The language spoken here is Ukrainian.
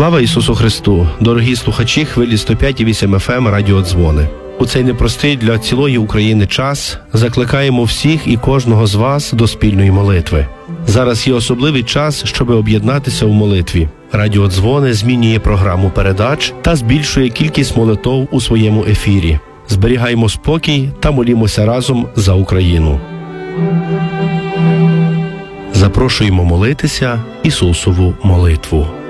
Слава Ісусу Христу! Дорогі слухачі хвилі 105,8 FM радіодзвони. У цей непростий для цілої України час закликаємо всіх і кожного з вас до спільної молитви. Зараз є особливий час, щоб об'єднатися у молитві. Радіодзвони змінює програму передач та збільшує кількість молитов у своєму ефірі. Зберігаємо спокій та молімося разом за Україну. Запрошуємо молитися Ісусову молитву.